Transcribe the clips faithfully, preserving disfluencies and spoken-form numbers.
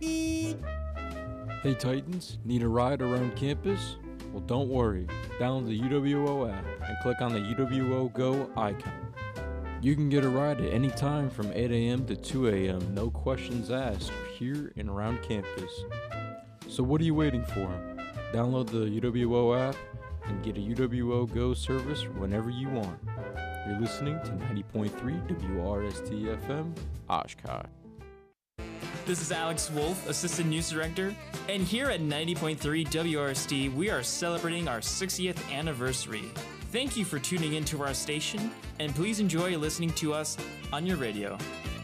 Hey Titans, need a ride around campus? Well, don't worry. Download the U W O app and click on the U W O Go icon. You can get a ride at any time from eight a.m. to two a.m. No questions asked here and around campus. So what are you waiting for? Download the U W O app and get a U W O Go service whenever you want. You're listening to ninety point three W R S T F M, Oshkosh. This is Alex Wolf, Assistant News Director, and here at ninety point three W R S T, we are celebrating our sixtieth anniversary. Thank you for tuning into our station, and please enjoy listening to us on your radio.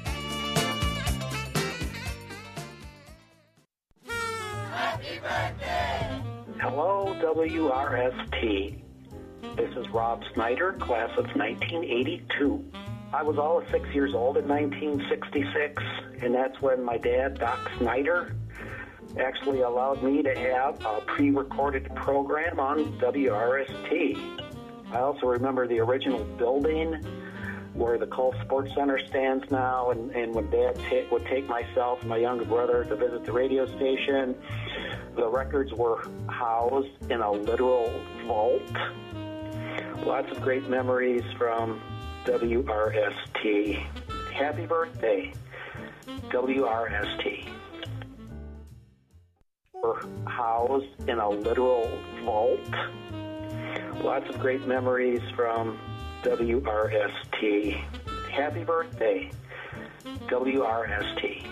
Happy birthday! Hello, W R S T. This is Rob Snyder, class of nineteen eighty-two. I was all of six years old in nineteen sixty-six, and that's when my dad, Doc Snyder, actually allowed me to have a pre-recorded program on W R S T. I also remember the original building where the Cole Sports Center stands now, and, and when Dad t- would take myself and my younger brother to visit the radio station, the records were housed in a literal vault. Lots of great memories from W R S T. Happy birthday, W R S T. We're housed in a literal vault. Lots of great memories from W R S T. Happy birthday, W R S T.